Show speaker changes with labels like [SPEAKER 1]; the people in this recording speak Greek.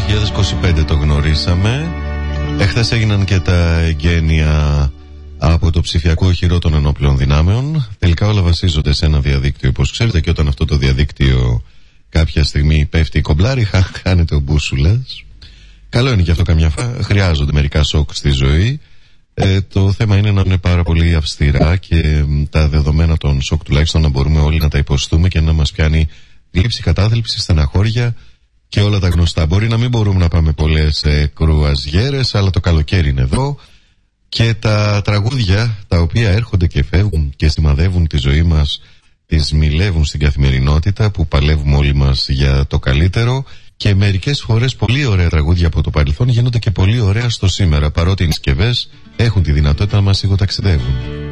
[SPEAKER 1] 2025 το γνωρίσαμε. Εχθές έγιναν και τα εγγένεια από το ψηφιακό οχυρό των ενόπλων δυνάμεων. Τελικά όλα βασίζονται σε ένα διαδίκτυο, όπως ξέρετε, και όταν αυτό το διαδίκτυο κάποια στιγμή πέφτει κομπλάρι, χάνεται ο μπούσουλας. Καλό είναι και αυτό καμιά φορά. Χρειάζονται μερικά σοκ στη ζωή. Το θέμα είναι να είναι πάρα πολύ αυστηρά και τα δεδομένα των σοκ τουλάχιστον να μπορούμε όλοι να τα υποστούμε και να μας πιάνει λήψη, κατάθλιψη, στεναχώρια και όλα τα γνωστά. Μπορεί να μην μπορούμε να πάμε πολλές κρουαζιέρες, αλλά το καλοκαίρι είναι εδώ και τα τραγούδια τα οποία έρχονται και φεύγουν και σημαδεύουν τη ζωή μας, τις μιλεύουν στην καθημερινότητα που παλεύουμε όλοι μας για το καλύτερο. Και μερικές φορές πολύ ωραία τραγούδια από το παρελθόν γίνονται και πολύ ωραία στο σήμερα, παρότι οι συσκευές έχουν τη δυνατότητα να μας σιγοταξιδεύουν.